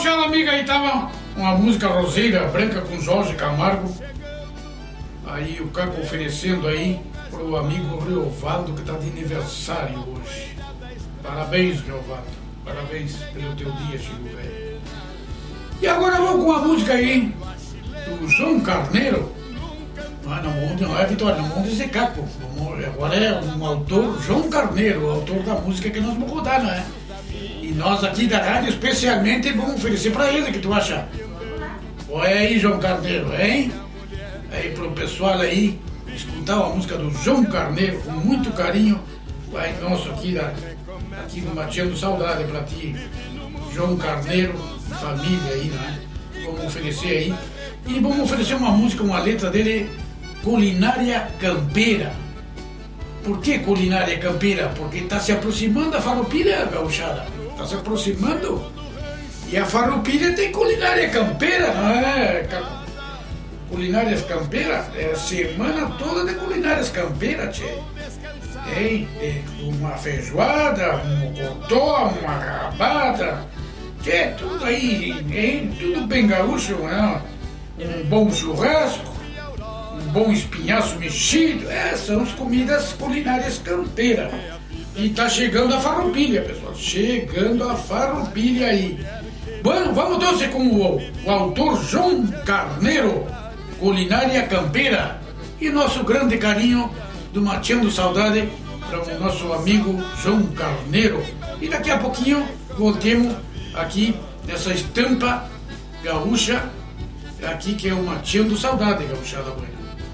gauchada amiga, aí tava uma música Roseira Branca com Jorge Camargo. Aí o Caco oferecendo aí pro amigo Riovaldo, que tá de aniversário hoje. Parabéns, Riovaldo. Parabéns pelo teu dia, Chico velho. E agora vamos com a música aí do João Carneiro. Não é Vitória, não vamos dizer Caco. Agora é um autor, João Carneiro, o autor da música que nós vamos rodar, não é? E nós aqui da rádio especialmente vamos oferecer pra ele, o que tu acha? Olha aí, João Carneiro, hein? Aí pro pessoal aí escutar a música do João Carneiro com muito carinho. Vai nosso aqui no Mateando Saudade pra ti, João Carneiro, família aí, né? Vamos oferecer aí. E vamos oferecer uma música, uma letra dele, Culinária Campeira. Por que Culinária Campeira? Porque está se aproximando a Farroupilha, gauchada. Está se aproximando. E a Farroupilha tem Culinária Campeira, não é? Culinárias Campeira é a semana toda de Culinárias Campeira, tchê. Tem uma feijoada, um mocotó, uma rabada, tchê, tudo aí, hein? Tudo bem gaúcho, né? Um bom churrasco, um bom espinhaço mexido, são as comidas culinárias campeiras. E tá chegando a Farroupilha, pessoal, chegando a Farroupilha aí. Bueno, vamos torcer com o autor João Carneiro, Culinária Campeira, e nosso grande carinho do Mateando Saudade para o nosso amigo João Carneiro. E daqui a pouquinho voltemos aqui nessa estampa gaúcha, aqui que é o Mateando Saudade, gauchada buena.